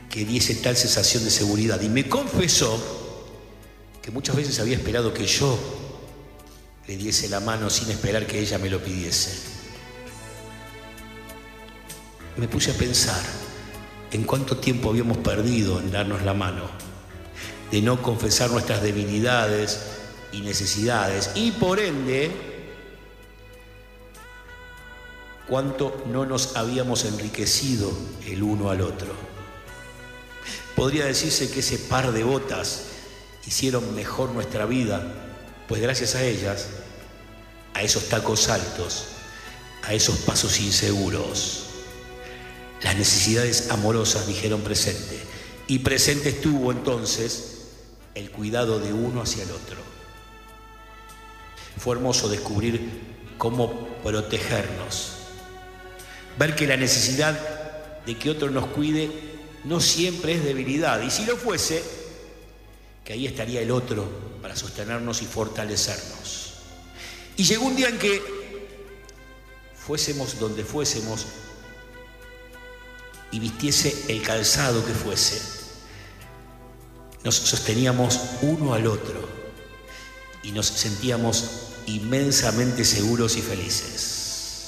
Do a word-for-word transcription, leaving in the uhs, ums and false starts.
que diese tal sensación de seguridad. Y me confesó que muchas veces había esperado que yo le diese la mano sin esperar que ella me lo pidiese. Me puse a pensar en cuánto tiempo habíamos perdido en darnos la mano, de no confesar nuestras debilidades y necesidades, y por ende, cuánto no nos habíamos enriquecido el uno al otro. Podría decirse que ese par de botas hicieron mejor nuestra vida, pues gracias a ellas, a esos tacos altos, a esos pasos inseguros, las necesidades amorosas dijeron presente, y presente estuvo entonces el cuidado de uno hacia el otro. Fue hermoso descubrir cómo protegernos, ver que la necesidad de que otro nos cuide no siempre es debilidad, y si lo fuese, que ahí estaría el otro para sostenernos y fortalecernos. Y llegó un día en que fuésemos donde fuésemos y vistiese el calzado que fuese, nos sosteníamos uno al otro y nos sentíamos inmensamente seguros y felices.